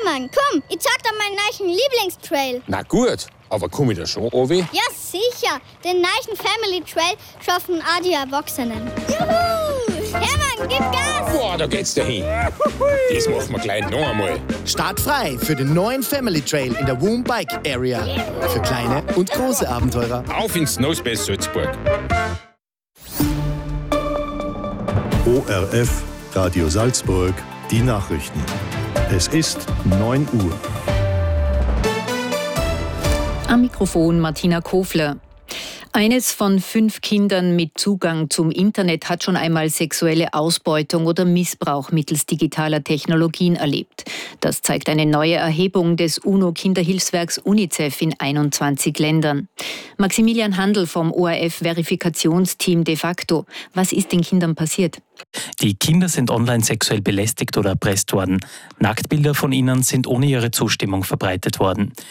Hermann, komm, ich zeig dir meinen neuen Lieblingstrail. Na gut, aber komm ich da schon an? Ja, sicher. Den neuen Family Trail schaffen auch die Erwachsenen. Juhu! Hermann, gib Gas! Boah, da geht's dahin. Das machen wir gleich noch einmal. Startfrei für den neuen Family Trail in der Woom Bike Area. Für kleine und große Abenteurer. Auf ins Nosebase Salzburg. ORF Radio Salzburg, die Nachrichten. Es ist 9 Uhr. Am Mikrofon Martina Kofler. Eines von 5 Kindern mit Zugang zum Internet hat schon einmal sexuelle Ausbeutung oder Missbrauch mittels digitaler Technologien erlebt. Das zeigt eine neue Erhebung des UNO-Kinderhilfswerks UNICEF in 21 Ländern. Maximilian Handel vom ORF-Verifikationsteam de facto. Was ist den Kindern passiert? Die Kinder sind online sexuell belästigt oder erpresst worden. Nacktbilder von ihnen sind ohne ihre Zustimmung verbreitet worden.